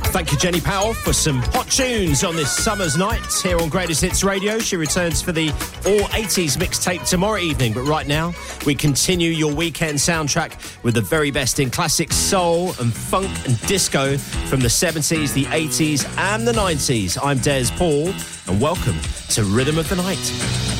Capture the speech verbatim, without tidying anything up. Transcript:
Thank you, Jenny Powell, for some hot tunes on this summer's night here on Greatest Hits Radio. She returns for the All eighties mixtape tomorrow evening. But right now, we continue your weekend soundtrack with the very best in classic soul and funk and disco from the seventies, the eighties and the nineties. I'm Des Paul, and welcome to Rhythm of the Night.